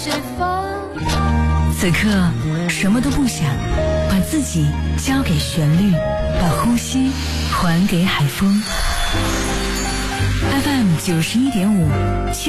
此刻什么都不想，把自己交给旋律，把呼吸还给海风。FM 91.5